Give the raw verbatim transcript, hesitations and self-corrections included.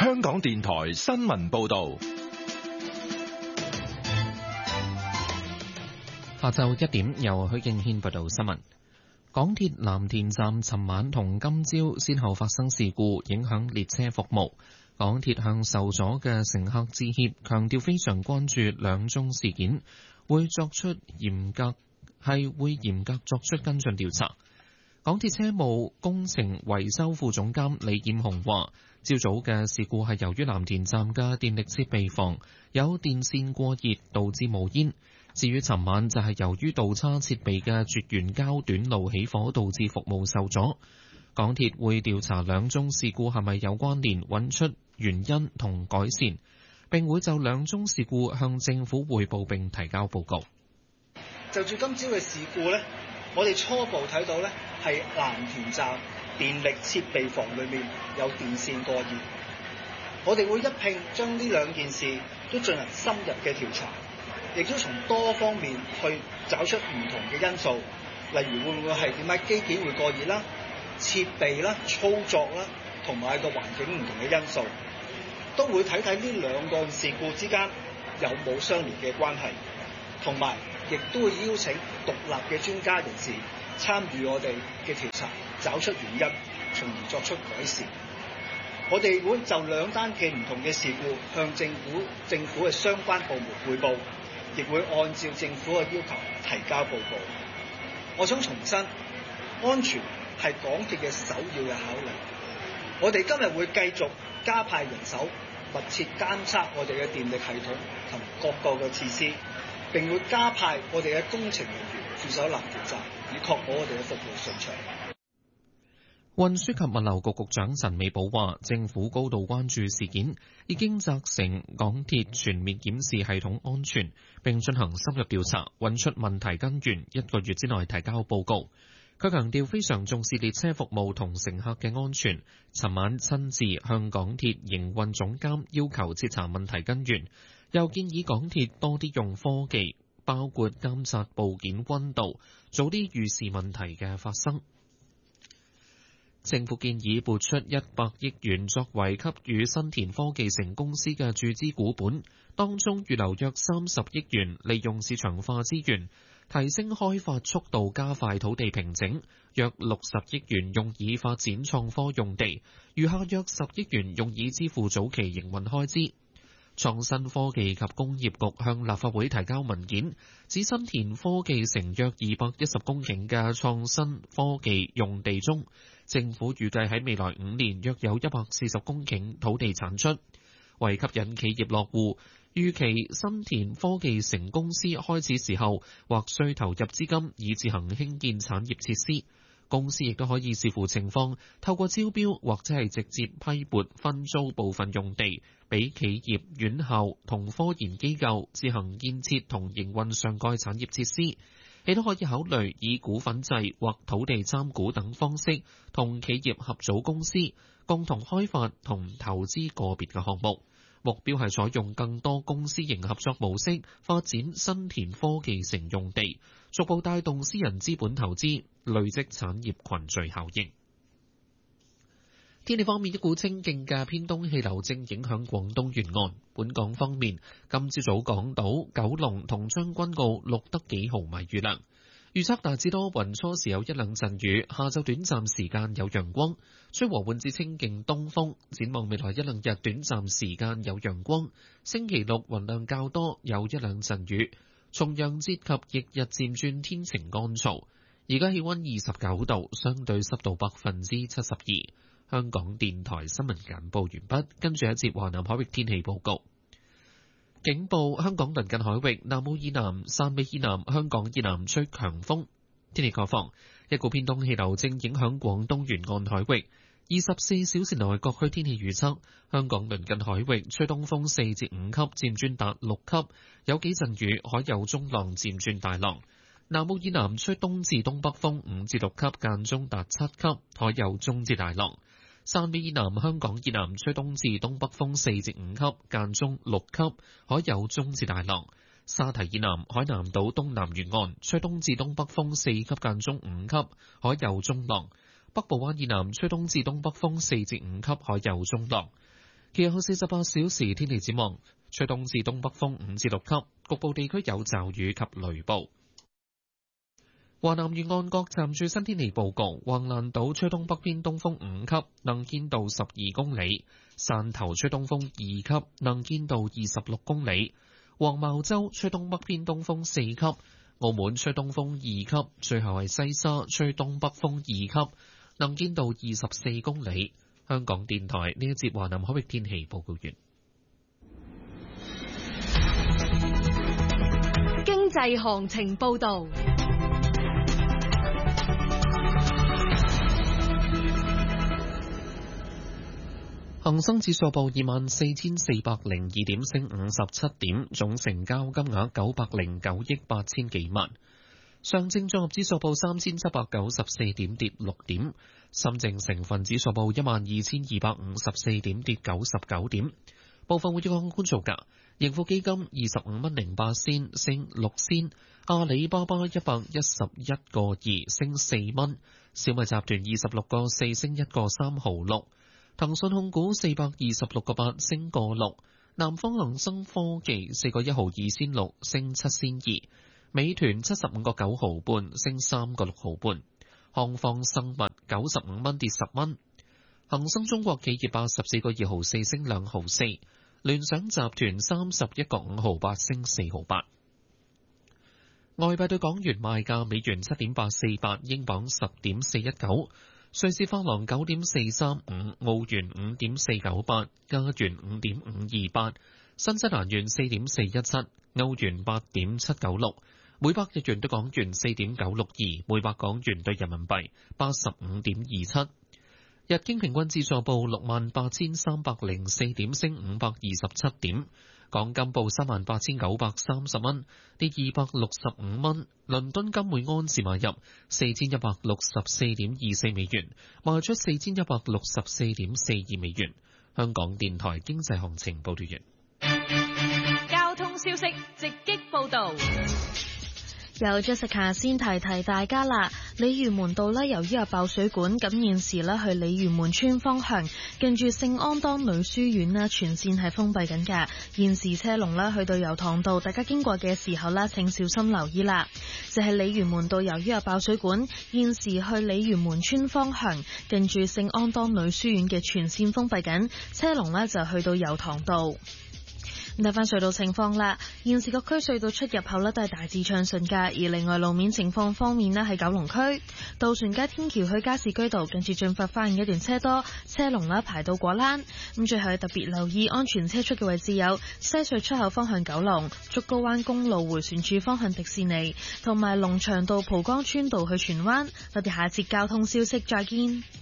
香港電台新聞報道。 下晝一點，由許敬軒報道新聞。港鐵藍田站尋晚同今朝先後發生事故，影響列車服務。港鐵向受阻嘅乘客致歉，強調非常關注兩宗事件，會作出嚴格係會嚴格作出跟進調查。港鐵車務工程維修副總監李劍雄話，朝早嘅事故係由於藍田站嘅電力設備房有電線過熱，導致冒煙。至於尋晚就係由於倒叉設備嘅絕緣膠短路起火，導致服務受阻。港鐵會調查兩宗事故係咪有關聯，揾出原因同改善，並會就兩宗事故向政府匯報並提交報告。 就住今朝嘅事故呢，我哋初步睇到呢係藍田站電力設備房裏面有電線過熱，我哋會一併將呢兩件事都進行深入嘅調查。亦都從多方面去找出唔同嘅因素，例如會唔會係點解機件會過熱啦、設備啦、操作啦，同埋個環境唔同嘅因素，都會睇睇呢兩個事故之間有冇相連嘅關係，同埋亦都會邀請獨立嘅專家人士參與我哋嘅調查，找出原因，從而作出改善。我哋會就兩單嘅唔同嘅事故向政府政府嘅相關部門匯報，亦會按照政府嘅要求提交報告。我想重申，安全係港鐵嘅首要嘅考慮。我哋今日會繼續加派人手，密切監測我哋嘅電力系統同各個嘅設施，並會加派我哋嘅工程人員駐守藍田站，以確保我哋嘅服務順暢。 運輸及物流局局長陳美寶話，政府高度關注事件，已經責成港鐵全面檢視系統安全，並進行深入調查，揾出問題根源，一個月之內提交報告。佢強調非常重視列車服務同乘客嘅安全，尋晚親自向港鐵營運總監要求徹查問題根源，又建議港鐵多啲用科技，包括監察部件溫度，早啲預示問題嘅發生。政府建議撥出一百億元作為給予新田科技城公司嘅注資股本，當中預留約三十億元，利用市場化資源提升開發速度，加快土地平整；約六十億元用以發展創科用地，餘下約十億元用以支付早期營運開支。創新科技及工業局向立法會提交文件，指新田科技城約二百一十公頃嘅創新科技用地中，政府預計喺未來五年約有一百四十公頃土地產出。為吸引企業落戶，預期新田科技城公司開始時候或需投入資金以自行興建產業設施。公司亦都可以視乎情況，透過招標或者係直接批撥分租部分用地，俾企業、院校同科研機構自行建設同營運上蓋產業設施。亦都可以考慮以股份制或土地參股等方式，同企業合組公司，共同開發同投資個別嘅項目。目標係採用更多公私營合作模式，發展新田科技城用地，逐步帶動私人資本投資，累積產業群聚效應。天氣方面，一股清勁嘅偏東氣流正影響廣東沿岸。本港方面，今朝早港島、九龍同將軍澳錄得幾毫米雨量。預測大致多雲，初時有一兩陣雨，下晝短暫時間有陽光，吹和緩至清勁東風。展望未來一兩日，短暫時間有陽光。星期六雲量較多，有一兩陣雨。重陽節及翌日漸轉天晴乾燥。而家氣溫二十九度，相對濕度百分之七十二。香港電台新聞簡報完畢，跟住一節華南海域天氣報告。警報：香港鄰近海域南澳以南、汕尾以南、香港以南吹強風。天氣概況：一股偏東氣流正影響廣東沿岸海域。二十四小時內各區天氣預測：香港鄰近海域吹東風四至五級，漸轉達六級，有幾陣雨，海有中浪漸轉大浪。南澳以南吹東至東北風五至六級，間中達七級，海有中至大浪。汕尾以南、香港以南吹東至東北風四至五級，間中六級，海有中至大浪。沙堤以南、海南島東南沿岸吹東至東北風四級，間中五級，海有中浪。北部灣以南吹東至東北風四至五級，海有中浪。 其後四十八小時天氣展望，吹東至東北風五至六級，局部地區有驟雨及雷暴。華南沿岸各站最新天氣報告：橫瀾島吹東北偏東風五級，能見度十二公里；汕頭吹東風二級，能見度二十六公里；黃茅洲吹東北偏東風四級；澳門吹東風二級，最後係西沙吹東北風二級，能見度二十四公里。香港電台呢一節華南海域天氣報告完。 經濟行情報導。 恒生指數報二萬四千四百零二點，升五十七點，總成交金額九百零九億八千幾萬。上證綜合指數報三千七百九十四點，跌六點。深證成分指數報一萬二千二百五十四點，跌九十九點。部分活躍港股造價：盈富基金二十五蚊零八仙，升六仙；阿里巴巴一百一十一個二，升四蚊；小米集團二十六個四，升一個三毫六。騰訊控股四百二十六個八，升個六；南方恒生科技四個一毫二仙六，升七仙二；美團七十五個九毫半，升三個六毫半；康方生物九十五蚊，跌十蚊；恒生中國企業八十四個二毫四，升兩毫四；聯想集團三十一個五毫八，升四毫八。外幣對港元賣價：美元七點八四八，英鎊十點四一九。瑞士法郎九點四三五，澳元五點四九八，加元五點五二八，新西蘭元四點四一七，歐元八點七九六，每百日元對港元四點九六二，每百港元對人民幣八十五點二七。日經平均指數報六萬八千三百零四點，升五百二十七點。港金報三萬八千九百三十蚊，跌二百六十五蚊。倫敦金每安士買入四千一百六十四點二四美元，賣出四千一百六十四點四二美元。香港電台經濟行情報道完。 交通消息直擊報道。 有 Jessica 先提提大家啦，鯉魚門道呢，由於有爆水管，咁現時呢，去鯉魚門村方向近住聖安當女書院呢，全線係封閉緊㗎。現時車龍呢，去到油塘道，大家經過嘅時候呢，請小心留意啦。就係鯉魚門道，由於有爆水管，現時去鯉魚門村方向近住聖安當女書院嘅全線封閉緊，車龍呢，就去到油塘道。睇翻隧道情況啦，現時各區隧道出入口呢都係大致暢順㗎。而另外路面情況方面呢，喺九龍區渡船街天橋去加士居道近住進發花園一段車多，車龍呢排到果欄。咁最後特別留意安全車速嘅位置有西隧出口方向九龍、竹篙灣公路迴旋處方向迪士尼，同埋龍翔道蒲崗村道去荃灣。我哋下節交通消息再見。